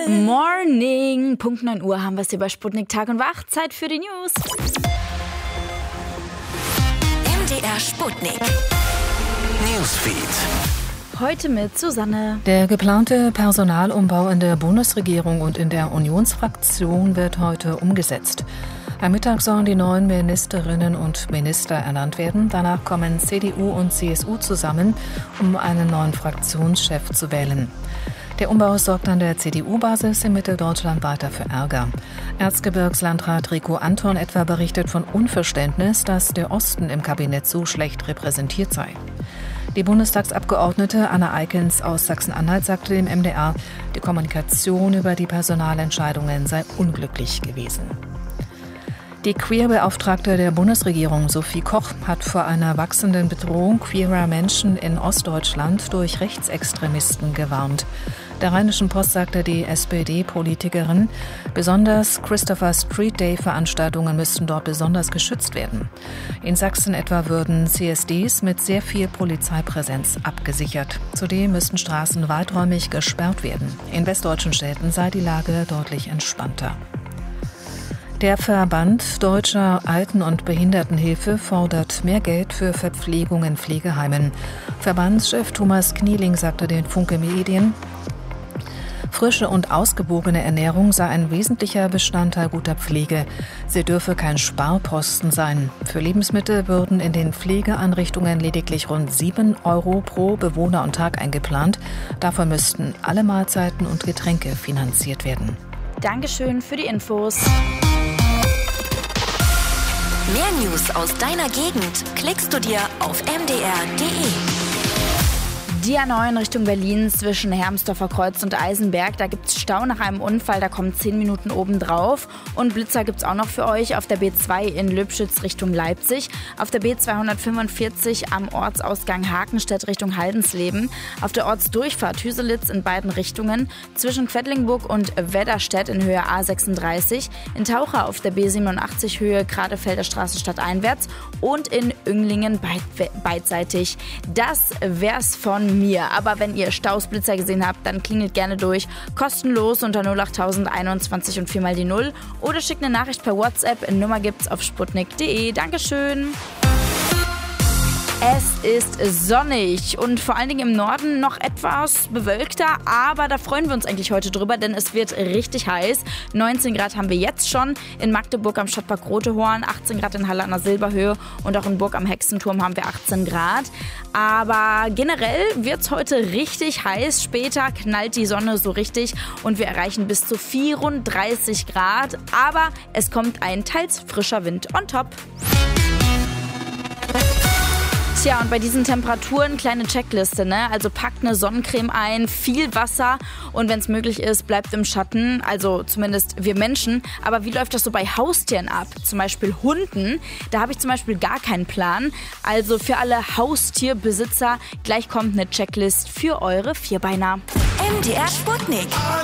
Morning. Punkt 9 Uhr haben wir es hier bei Sputnik Tag und Wach. Zeit für die News. MDR Sputnik Newsfeed. Heute mit Susanne. Der geplante Personalumbau in der Bundesregierung und in der Unionsfraktion wird heute umgesetzt. Am Mittag sollen die neuen Ministerinnen und Minister ernannt werden. Danach kommen CDU und CSU zusammen, um einen neuen Fraktionschef zu wählen. Der Umbau sorgt an der CDU-Basis in Mitteldeutschland weiter für Ärger. Erzgebirgslandrat Rico Anton etwa berichtet von Unverständnis, dass der Osten im Kabinett so schlecht repräsentiert sei. Die Bundestagsabgeordnete Anna Eikens aus Sachsen-Anhalt sagte dem MDR, die Kommunikation über die Personalentscheidungen sei unglücklich gewesen. Die Queerbeauftragte der Bundesregierung, Sophie Koch, hat vor einer wachsenden Bedrohung queerer Menschen in Ostdeutschland durch Rechtsextremisten gewarnt. Der Rheinischen Post sagte die SPD-Politikerin, besonders Christopher Street Day-Veranstaltungen müssten dort besonders geschützt werden. In Sachsen etwa würden CSDs mit sehr viel Polizeipräsenz abgesichert. Zudem müssten Straßen weiträumig gesperrt werden. In westdeutschen Städten sei die Lage deutlich entspannter. Der Verband Deutscher Alten- und Behindertenhilfe fordert mehr Geld für Verpflegung in Pflegeheimen. Verbandschef Thomas Knieling sagte den Funke Medien, frische und ausgewogene Ernährung sei ein wesentlicher Bestandteil guter Pflege. Sie dürfe kein Sparposten sein. Für Lebensmittel würden in den Pflegeeinrichtungen lediglich rund 7 € pro Bewohner und Tag eingeplant. Davon müssten alle Mahlzeiten und Getränke finanziert werden. Dankeschön für die Infos. Mehr News aus deiner Gegend klickst du dir auf mdr.de. Die A9 Richtung Berlin zwischen Hermsdorfer Kreuz und Eisenberg. Da gibt es Stau nach einem Unfall, da kommen 10 Minuten obendrauf. Und Blitzer gibt es auch noch für euch auf der B2 in Lübschütz Richtung Leipzig. Auf der B245 am Ortsausgang Hakenstedt Richtung Haldensleben. Auf der Ortsdurchfahrt Hüselitz in beiden Richtungen. Zwischen Quedlinburg und Wedderstedt in Höhe A36. In Taucher auf der B87 Höhe Gradefelder Straße stadteinwärts. Und in Önglingen beidseitig. Das wär's von mir. Aber wenn ihr Stausblitzer gesehen habt, dann klingelt gerne durch. Kostenlos unter 08021 und 4 mal die 0. Oder schickt eine Nachricht per WhatsApp. Nummer gibt's auf sputnik.de. Dankeschön. Es ist sonnig und vor allen Dingen im Norden noch etwas bewölkter, aber da freuen wir uns eigentlich heute drüber, denn es wird richtig heiß. 19 Grad haben wir jetzt schon, in Magdeburg am Stadtpark Rotehorn, 18 Grad in Halle an der Silberhöhe und auch in Burg am Hexenturm haben wir 18 Grad. Aber generell wird es heute richtig heiß, später knallt die Sonne so richtig und wir erreichen bis zu 34 Grad, aber es kommt ein teils frischer Wind on top. Tja, und bei diesen Temperaturen kleine Checkliste, ne? Also packt eine Sonnencreme ein, viel Wasser und wenn es möglich ist, bleibt im Schatten, also zumindest wir Menschen. Aber wie läuft das so bei Haustieren ab? Zum Beispiel Hunden, da habe ich zum Beispiel gar keinen Plan. Also für alle Haustierbesitzer, gleich kommt eine Checklist für eure Vierbeiner. MDR Sputnik.